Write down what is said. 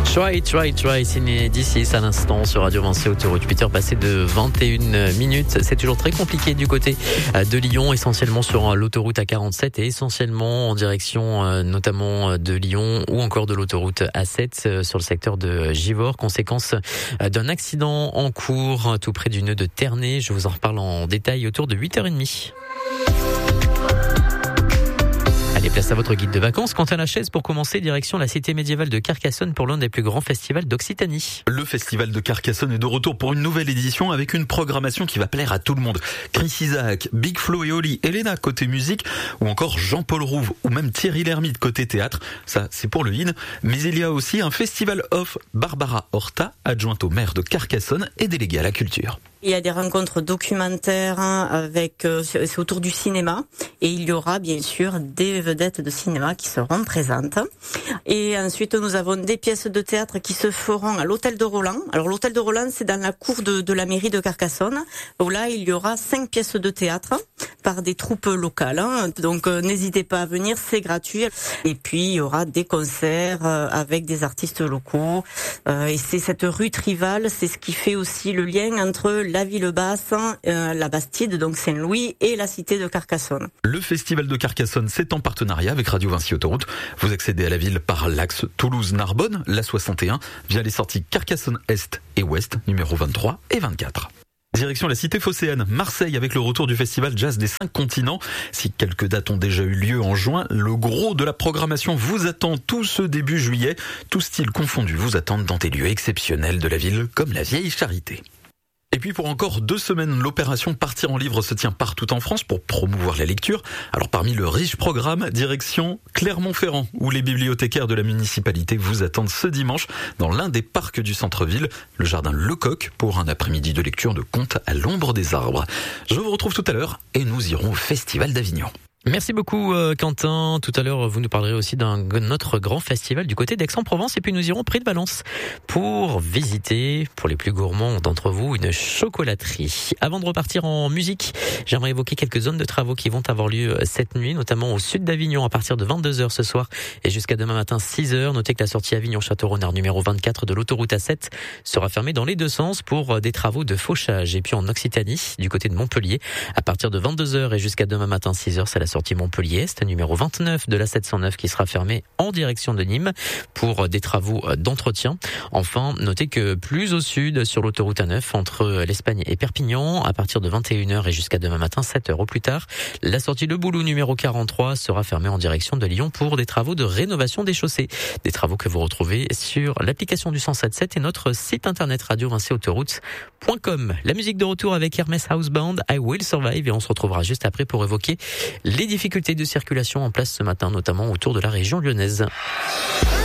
Try, signé d'ici à l'instant sur Radio Vinci Autoroute. 8h passées de 21 minutes. C'est toujours très compliqué du côté de Lyon, essentiellement sur l'autoroute A47 et essentiellement en direction notamment de Lyon ou encore de l'autoroute A7 sur le secteur de Givors. Conséquence d'un accident en cours tout près du nœud de Ternay. Je vous en reparle en détail autour de 8h30. Allez, place à votre guide de vacances. Quentin Lachaise, pour commencer, direction la cité médiévale de Carcassonne pour l'un des plus grands festivals d'Occitanie. Le festival de Carcassonne est de retour pour une nouvelle édition avec une programmation qui va plaire à tout le monde. Chris Isaak, Big Flo et Oli, Elena côté musique ou encore Jean-Paul Rouve ou même Thierry Lhermitte côté théâtre. Ça, c'est pour le in. Mais il y a aussi un festival off. Barbara Horta, adjointe au maire de Carcassonne et déléguée à la culture. Il y a des rencontres documentaires avec, c'est autour du cinéma, et il y aura bien sûr des vedettes de cinéma qui seront présentes. Et ensuite, nous avons des pièces de théâtre qui se feront à l'hôtel de Roland. Alors l'hôtel de Roland, c'est dans la cour de la mairie de Carcassonne, où là il y aura 5 pièces de théâtre par des troupes locales. Donc n'hésitez pas à venir, c'est gratuit. Et puis il y aura des concerts avec des artistes locaux. Et c'est cette rue Trival, c'est ce qui fait aussi le lien entre la ville basse, la Bastide, donc Saint-Louis, et la cité de Carcassonne. Le festival de Carcassonne, c'est en partenariat avec Radio Vinci Autoroute. Vous accédez à la ville par l'axe Toulouse-Narbonne, la 61, via les sorties Carcassonne Est et Ouest, numéro 23 et 24. Direction la cité phocéenne, Marseille, avec le retour du festival Jazz des 5 continents. Si quelques dates ont déjà eu lieu en juin, le gros de la programmation vous attend tout ce début juillet. Tout style confondu vous attendent dans des lieux exceptionnels de la ville, comme la Vieille Charité. Et puis pour encore 2 semaines, l'opération Partir en livre se tient partout en France pour promouvoir la lecture. Alors parmi le riche programme, direction Clermont-Ferrand, où les bibliothécaires de la municipalité vous attendent ce dimanche dans l'un des parcs du centre-ville, le jardin Lecoq, pour un après-midi de lecture de contes à l'ombre des arbres. Je vous retrouve tout à l'heure et nous irons au Festival d'Avignon. Merci beaucoup Quentin. Tout à l'heure, vous nous parlerez aussi d'un autre grand festival du côté d'Aix-en-Provence et puis nous irons près de Valence pour visiter, pour les plus gourmands d'entre vous, une chocolaterie. Avant de repartir en musique, j'aimerais évoquer quelques zones de travaux qui vont avoir lieu cette nuit, notamment au sud d'Avignon à partir de 22h ce soir et jusqu'à demain matin 6h. Notez que la sortie Avignon-Château-Renard numéro 24 de l'autoroute A7 sera fermée dans les deux sens pour des travaux de fauchage. Et puis en Occitanie, du côté de Montpellier, à partir de 22h et jusqu'à demain matin 6h, c'est la sortie Montpellier-Est, numéro 29 de la 709 qui sera fermée en direction de Nîmes pour des travaux d'entretien. Enfin, notez que plus au sud, sur l'autoroute A9, entre l'Espagne et Perpignan, à partir de 21h et jusqu'à demain matin, 7h au plus tard, la sortie de Boulou numéro 43 sera fermée en direction de Lyon pour des travaux de rénovation des chaussées. Des travaux que vous retrouvez sur l'application du 107.7 et notre site internet radiovinciautoroute.com. La musique de retour avec Hermès House Band, I Will Survive, et on se retrouvera juste après pour évoquer les difficultés de circulation en place ce matin, notamment autour de la région lyonnaise.